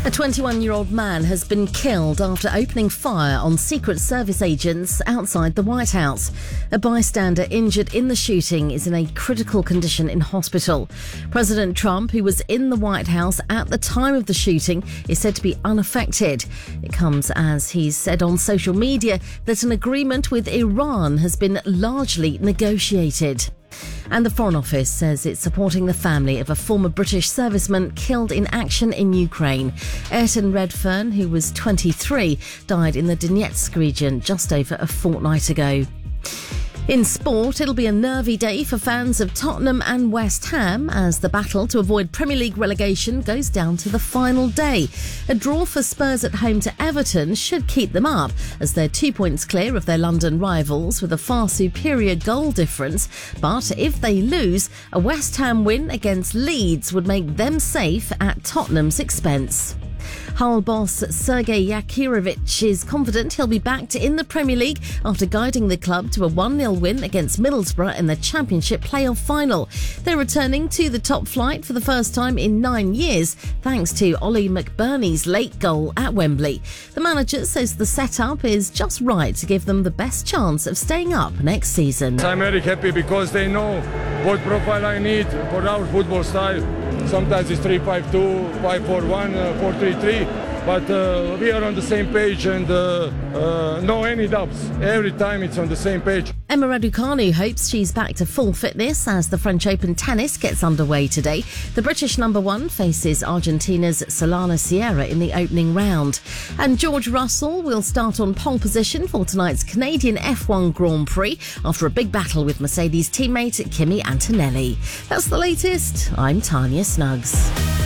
A 21-year-old man has been killed after opening fire on Secret Service agents outside the White House. A bystander injured in the shooting is in a critical condition in hospital. President Trump, who was in the White House at the time of the shooting, is said to be unaffected. It comes as he's said on social media that an agreement with Iran has been largely negotiated. And the Foreign Office says it's supporting the family of a former British serviceman killed in action in Ukraine. Ayrton Redfern, who was 23, died in the Donetsk region just over a fortnight ago. In sport, it'll be a nervy day for fans of Tottenham and West Ham as the battle to avoid Premier League relegation goes down to the final day. A draw for Spurs at home to Everton should keep them up as they're 2 points clear of their London rivals with a far superior goal difference. But if they lose, a West Ham win against Leeds would make them safe at Tottenham's expense. Hull boss Sergei Yakirovich is confident he'll be back in the Premier League after guiding the club to a 1-0 win against Middlesbrough in the Championship playoff final. They're returning to the top flight for the first time in 9 years, thanks to Ollie McBurney's late goal at Wembley. The manager says the setup is just right to give them the best chance of staying up next season. I'm very happy because they know what profile I need for our football style. Sometimes it's 3-5-2, 5-4-1, 4-3-3, but we are on the same page and no any doubts. Every time it's on the same page. Emma Raducanu hopes she's back to full fitness as the French Open tennis gets underway today. The British number one faces Argentina's Solana Sierra in the opening round. And George Russell will start on pole position for tonight's Canadian F1 Grand Prix after a big battle with Mercedes teammate Kimi Antonelli. That's the latest. I'm Tanya Snuggs.